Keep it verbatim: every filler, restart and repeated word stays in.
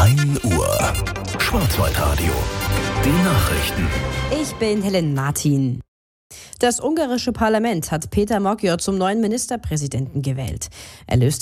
ein Uhr. Schwarzwaldradio. Die Nachrichten. Ich bin Helen Martin. Das ungarische Parlament hat Péter Magyar zum neuen Ministerpräsidenten gewählt. Er löst